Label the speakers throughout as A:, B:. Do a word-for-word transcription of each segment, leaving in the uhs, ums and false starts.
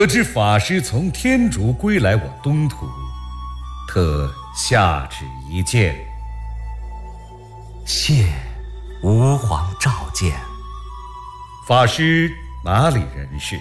A: 得知法师从天竺归来我东土，特下旨一见。
B: 谢吾皇召见。
A: 法师哪里人士？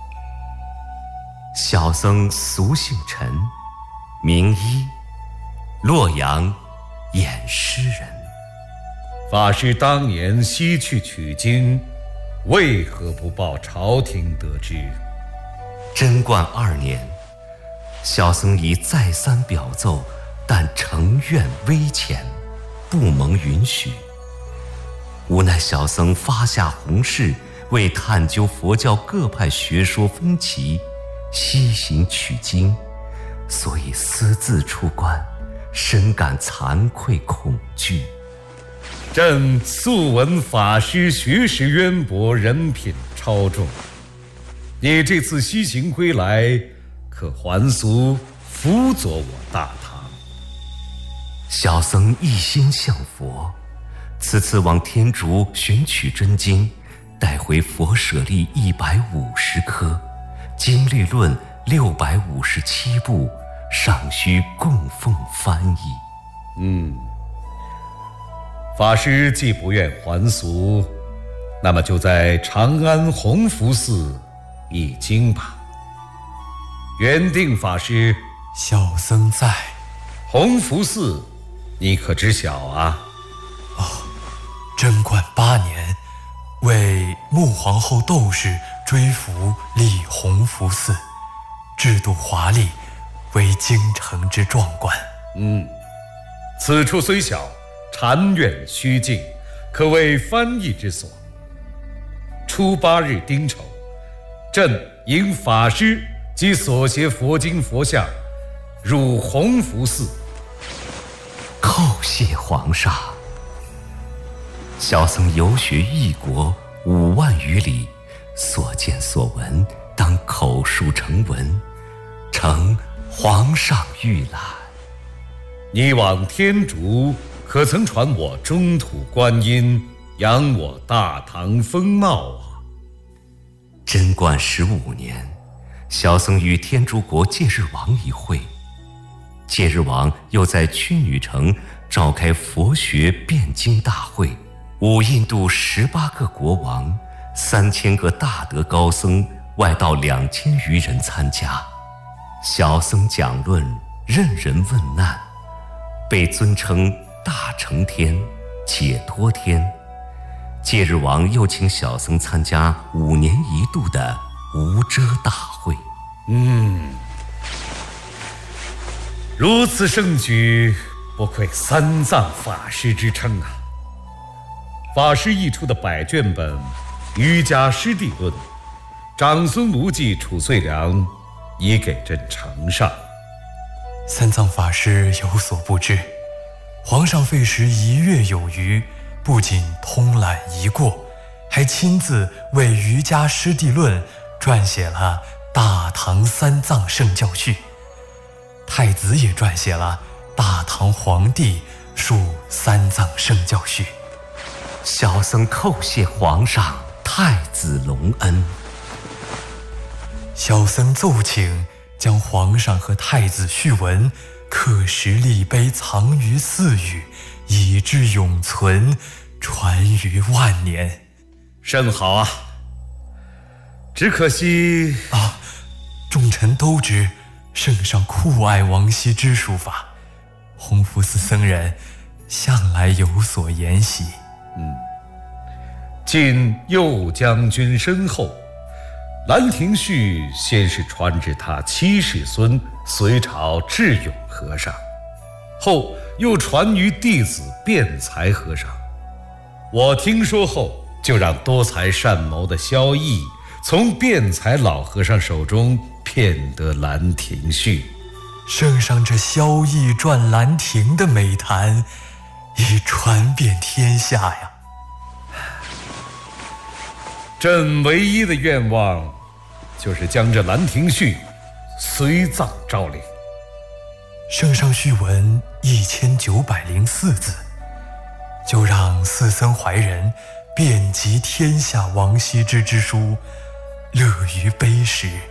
B: 小僧俗姓陈，名一，洛阳偃师人。
A: 法师当年西去取经，为何不报朝廷得知？
B: 贞观二年，小僧已再三表奏，但诚愿微浅，不蒙允许。无奈小僧发下宏誓，为探究佛教各派学说分歧，西行取经，所以私自出关，深感惭愧恐惧。
A: 朕素闻法师学识渊博，人品超重。你这次西行归来，可还俗辅佐我大唐？
B: 小僧一心向佛，此次往天竺寻取真经，带回佛舍利一百五十颗，经律论六百五十七部，尚需供奉翻译。
A: 嗯，法师既不愿还俗，那么就在长安弘福寺译经吧。圆定法师，
C: 小僧在。
A: 弘福寺，你可知晓啊？
C: 哦，贞观八年，为穆皇后窦氏追服立弘福寺，制度华丽，为京城之壮观。
A: 嗯，此处虽小，禅院虚静，可谓翻译之所。初八日丁丑，朕迎法师及所携佛经佛像入弘福寺。
B: 叩谢皇上。小僧游学异国五万余里，所见所闻，当口述成文，承皇上御览。
A: 你往天竺，可曾传我中土观音，扬我大唐风貌啊？
B: 贞观十五年，小僧与天竺国戒日王一会，戒日王又在曲女城召开佛学辩经大会，五印度十八个国王，三千个大德高僧，外道两千余人参加。小僧讲论，任人问难，被尊称大乘天、解脱天。戒日王又请小僧参加五年一度的无遮大会。
A: 嗯，如此盛举，不愧三藏法师之称啊！法师译出的百卷本《瑜伽师地论》，长孙无忌、褚遂良已给朕呈上。
C: 三藏法师有所不知，皇上费时一月有余，不仅通览一过，还亲自为《瑜伽师地论》撰写了《大唐三藏圣教序》，太子也撰写了《大唐皇帝述三藏圣教序》。
B: 小僧叩谢皇上太子隆恩。
C: 小僧奏请将皇上和太子序文刻石立碑，藏于寺宇，以致永存，传于万年。
A: 甚好啊！只可惜
C: 啊，众臣都知圣上酷爱王羲之书法，弘福寺僧人向来有所沿袭。
A: 嗯，晋右将军身后，《兰亭序》先是传至他七世孙隋朝智勇和尚，后又传于弟子辩才和尚。我听说后，就让多才善谋的萧绎从辩才老和尚手中骗得《兰亭序》。
C: 圣上这萧绎传《兰亭》的美谈，已传遍天下呀！
A: 朕唯一的愿望，就是将这《兰亭序》随葬昭陵。
C: 圣上序文一千九百零四字，就让寺僧怀仁遍及天下王羲之之书，乐于碑石。